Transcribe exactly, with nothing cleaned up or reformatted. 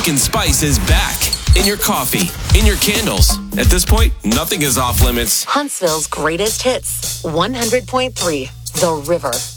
Pumpkin spice is back. In your coffee, in your candles. At this point, nothing is off limits. Huntsville's greatest hits. one hundred point three, The River.